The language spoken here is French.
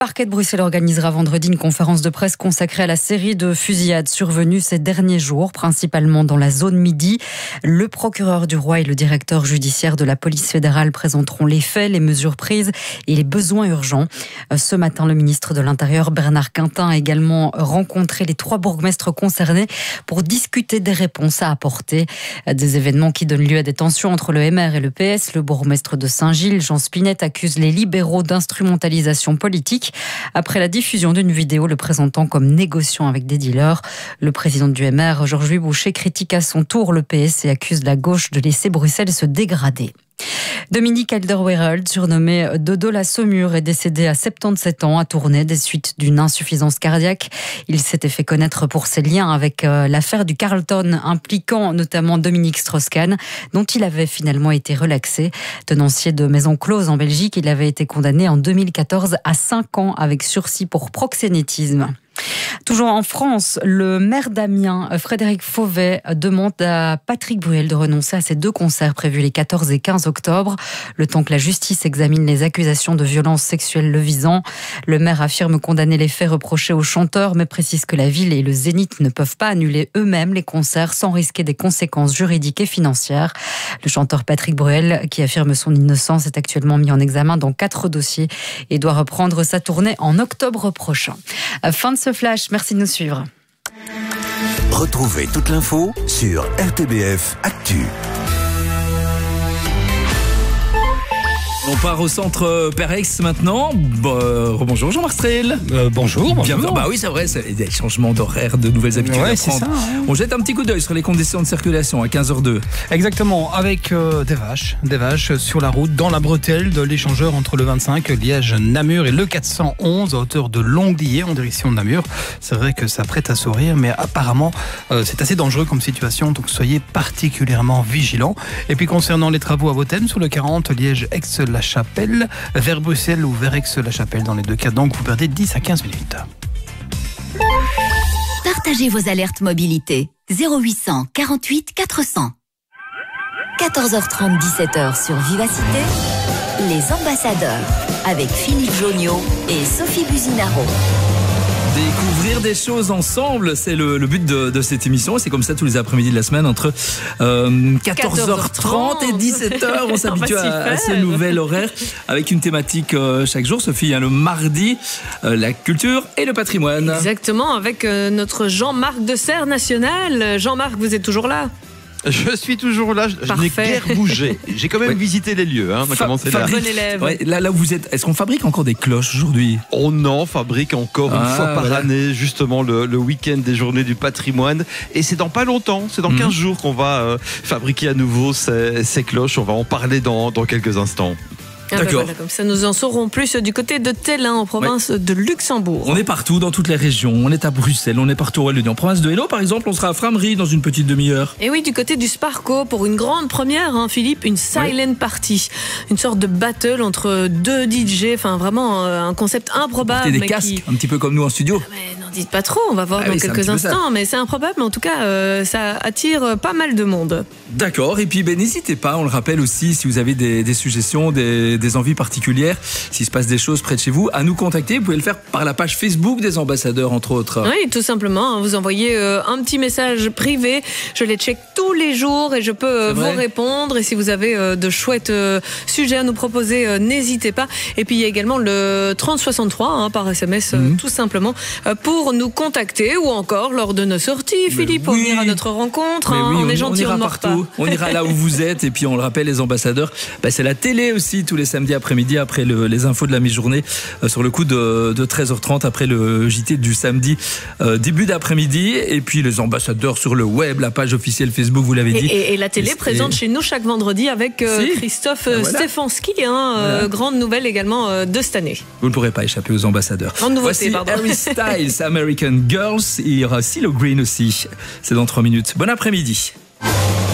Le parquet de Bruxelles organisera vendredi une conférence de presse consacrée à la série de fusillades survenues ces derniers jours, principalement dans la zone Midi. Le procureur du Roi et le directeur judiciaire de la police fédérale présenteront les faits, les mesures prises et les besoins urgents. Ce matin, le ministre de l'Intérieur, Bernard Quintin, a également rencontré les 3 bourgmestres concernés pour discuter des réponses à apporter. Des événements qui donnent lieu à des tensions entre le MR et le PS. Le bourgmestre de Saint-Gilles, Jean Spinette, accuse les libéraux d'instrumentalisation politique après la diffusion d'une vidéo le présentant comme négociant avec des dealers. Le président du MR, Georges-Louis Boucher, critique à son tour le PS et accuse la gauche de laisser Bruxelles se dégrader. Dominique Alderweireld, surnommé Dodo la Saumure, est décédé à 77 ans à Tournai des suites d'une insuffisance cardiaque. Il s'était fait connaître pour ses liens avec l'affaire du Carlton impliquant notamment Dominique Strauss-Kahn, dont il avait finalement été relaxé. Tenancier de maison close en Belgique, il avait été condamné en 2014 à 5 ans avec sursis pour proxénétisme. Toujours en France, le maire d'Amiens, Frédéric Fauvet, demande à Patrick Bruel de renoncer à ses 2 concerts prévus les 14 et 15 octobre, le temps que la justice examine les accusations de violences sexuelles le visant. Le maire affirme condamner les faits reprochés aux chanteurs, mais précise que la ville et le Zénith ne peuvent pas annuler eux-mêmes les concerts sans risquer des conséquences juridiques et financières. Le chanteur Patrick Bruel, qui affirme son innocence, est actuellement mis en examen dans 4 dossiers et doit reprendre sa tournée en octobre prochain. Fin de ce flash, merci de nous suivre. Retrouvez toute l'info sur RTBF Actu. On part au centre Perex maintenant. Bonjour Jean-Marc Strel. Bonjour. Bah oui, c'est vrai, c'est des changements d'horaire, de nouvelles habitudes à prendre. Ça, hein. On jette un petit coup d'œil sur les conditions de circulation à 15h02. Exactement, avec des vaches sur la route, dans la bretelle de l'échangeur entre le 25 Liège-Namur et le 411 à hauteur de Longuelier en direction de Namur. C'est vrai que ça prête à sourire, mais apparemment c'est assez dangereux comme situation, donc soyez particulièrement vigilants. Et puis concernant les travaux à Bothème sur le 40 Liège-Aix-la-Chapelle, vers Bruxelles ou vers Aix-la-Chapelle, dans les 2 cas, donc vous perdez 10 à 15 minutes. Partagez vos alertes mobilité. 0800 48 400. 14h30, 17h sur Vivacité, les ambassadeurs, avec Philippe Joniot et Sophie Buzinaro. Découvrir des choses ensemble, c'est le but de cette émission. C'est comme ça tous les après-midi de la semaine entre 14h30 et 17h. On s'habitue à ce nouvel horaire avec une thématique chaque jour. Sophie, le mardi, la culture et le patrimoine. Exactement, avec notre Jean-Marc de Serres National. Jean-Marc, vous êtes toujours là ? Je suis toujours là, je n'ai guère bougé. J'ai quand même visité les lieux. On a commencé là. Bon élève. Ouais, là où vous êtes, est-ce qu'on fabrique encore des cloches aujourd'hui ? On en fabrique encore une fois par année, justement le week-end des journées du patrimoine. Et c'est dans pas longtemps, c'est dans 15 jours qu'on va fabriquer à nouveau ces cloches. On va en parler dans quelques instants. D'accord. Voilà, comme ça, nous en saurons plus du côté de Tellin, en province de Luxembourg. On est partout, dans toutes les régions. On est à Bruxelles, on est partout à Wallonie. En province de Hainaut, par exemple, on sera à Frameries dans une petite demi-heure. Et oui, du côté du Sparco, pour une grande première, Philippe, une silent party. Une sorte de battle entre 2 DJ, enfin vraiment un concept improbable. Porter des casques, un petit peu comme nous en studio. Mais n'en dites pas trop, on va voir dans quelques instants. Mais c'est improbable, mais en tout cas, ça attire pas mal de monde. D'accord, et puis n'hésitez pas, on le rappelle aussi, si vous avez des suggestions, des envies particulières, s'il se passe des choses près de chez vous, à nous contacter. Vous pouvez le faire par la page Facebook des ambassadeurs, entre autres. Oui, tout simplement. Vous envoyez un petit message privé. Je les check tous les jours et je peux vous répondre. Et si vous avez de chouettes sujets à nous proposer, n'hésitez pas. Et puis il y a également le 3063 par SMS, tout simplement, pour nous contacter, ou encore lors de nos sorties. Philippe, on ira à notre rencontre. On est gentil, on ne mord pas. On ira là où vous êtes. Et puis on le rappelle, les ambassadeurs, c'est la télé aussi tous les samedis après-midi, après les infos de la mi-journée, sur le coup de 13h30, après le JT du samedi, début d'après-midi. Et puis les ambassadeurs sur le web, la page officielle Facebook, vous l'avez dit. Et la télé présente chez nous chaque vendredi avec Christophe Stefanski. Grande nouvelle également de cette année. Vous ne pourrez pas échapper aux ambassadeurs. Grande nouveauté, Voici Harry Styles, American Girls. Il y aura CeeLo Green aussi. C'est dans 3 minutes. Bon après-midi.